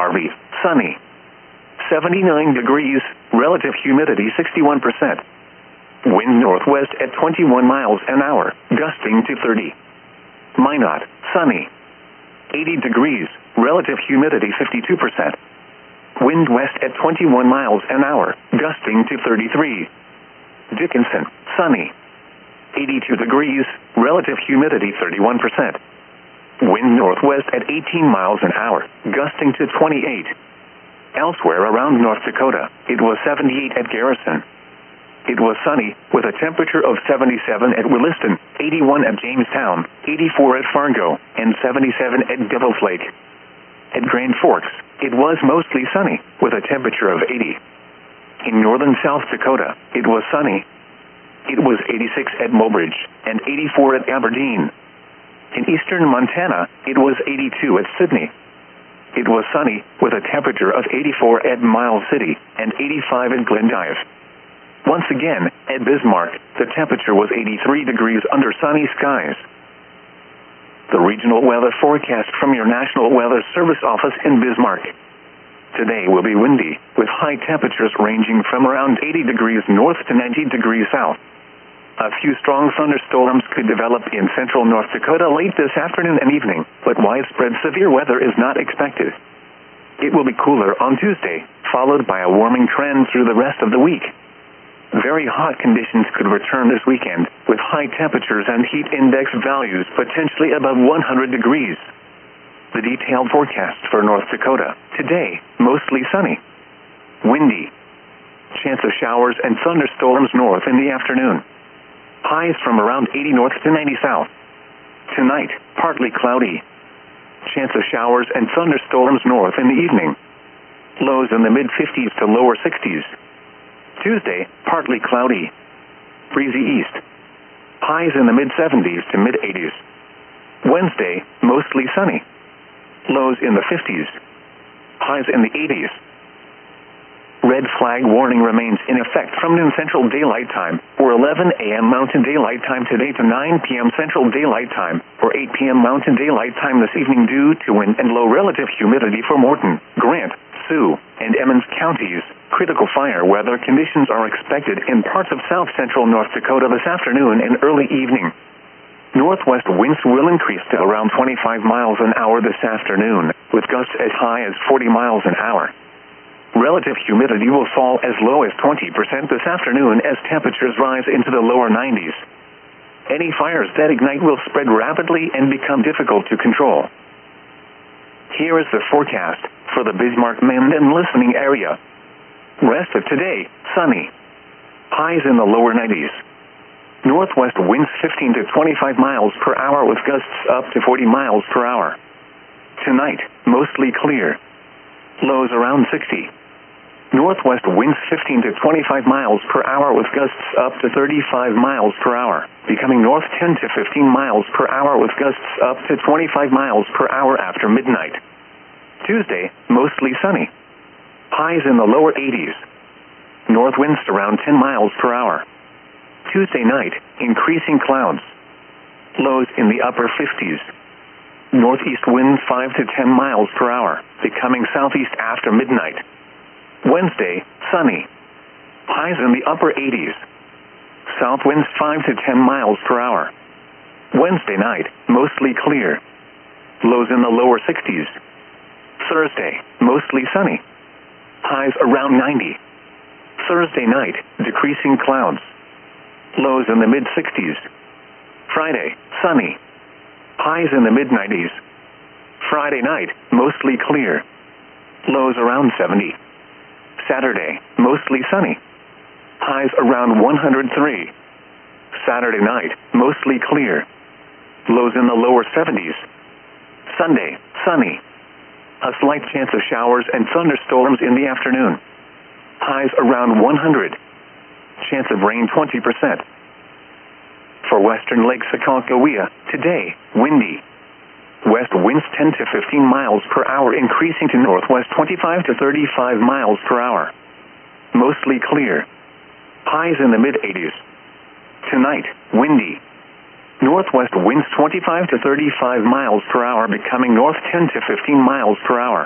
Harvey, sunny. 79 degrees, relative humidity 61%. Wind northwest at 21 miles an hour, gusting to 30. Minot, sunny. 80 degrees, relative humidity 52%. Wind west at 21 miles an hour, gusting to 33. Dickinson, sunny. 82 degrees, relative humidity 31%. Wind northwest at 18 miles an hour, gusting to 28. Elsewhere around North Dakota, it was 78 at Garrison. It was sunny, with a temperature of 77 at Williston, 81 at Jamestown, 84 at Fargo, and 77 at Devil's Lake. At Grand Forks, it was mostly sunny, with a temperature of 80. In northern South Dakota, it was sunny. It was 86 at Mobridge, and 84 at Aberdeen. In eastern Montana, it was 82 at Sidney. It was sunny, with a temperature of 84 at Miles City, and 85 at Glendive. Once again, at Bismarck, the temperature was 83 degrees under sunny skies. The regional weather forecast from your National Weather Service office in Bismarck. Today will be windy, with high temperatures ranging from around 80 degrees north to 90 degrees south. A few strong thunderstorms could develop in central North Dakota late this afternoon and evening, but widespread severe weather is not expected. It will be cooler on Tuesday, followed by a warming trend through the rest of the week. Very hot conditions could return this weekend, with high temperatures and heat index values potentially above 100 degrees. The detailed forecast for North Dakota. Today, mostly sunny. Windy. Chance of showers and thunderstorms north in the afternoon. Highs from around 80 north to 90 south. Tonight, partly cloudy. Chance of showers and thunderstorms north in the evening. Lows in the mid-50s to lower 60s. Tuesday, partly cloudy. Breezy east. Highs in the mid-70s to mid-80s. Wednesday, mostly sunny. Lows in the 50s. Highs in the 80s. Red flag warning remains in effect from noon Central Daylight Time, or 11 a.m. Mountain Daylight Time today to 9 p.m. Central Daylight Time, or 8 p.m. Mountain Daylight Time this evening due to wind and low relative humidity for Morton, Grant, Sioux, and Emmons counties. Critical fire weather conditions are expected in parts of south-central North Dakota this afternoon and early evening. Northwest winds will increase to around 25 miles an hour this afternoon, with gusts as high as 40 miles an hour. Relative humidity will fall as low as 20% this afternoon as temperatures rise into the lower 90s. Any fires that ignite will spread rapidly and become difficult to control. Here is the forecast for the Bismarck-Mandan listening area. Rest of today, sunny. Highs in the lower 90s. Northwest winds 15 to 25 miles per hour with gusts up to 40 miles per hour. Tonight, mostly clear. Lows around 60. Northwest winds 15 to 25 miles per hour with gusts up to 35 miles per hour, becoming north 10 to 15 miles per hour with gusts up to 25 miles per hour after midnight. Tuesday, mostly sunny. Highs in the lower 80s. North winds around 10 miles per hour. Tuesday night, increasing clouds. Lows in the upper 50s. Northeast winds 5 to 10 miles per hour, becoming southeast after midnight. Wednesday, sunny. Highs in the upper 80s. South winds 5 to 10 miles per hour. Wednesday night, mostly clear. Lows in the lower 60s. Thursday, mostly sunny. Highs around 90. Thursday night, decreasing clouds. Lows in the mid-60s. Friday, sunny. Highs in the mid-90s. Friday night, mostly clear. Lows around 70. Saturday, mostly sunny. Highs around 103. Saturday night, mostly clear. Lows in the lower 70s. Sunday, sunny. A slight chance of showers and thunderstorms in the afternoon. Highs around 100. Chance of rain 20%. For western Lake Sakoncohia, today, windy. West winds 10 to 15 miles per hour increasing to northwest 25 to 35 miles per hour. Mostly clear. Highs in the mid-80s. Tonight, windy. Northwest winds 25 to 35 miles per hour becoming north 10 to 15 miles per hour.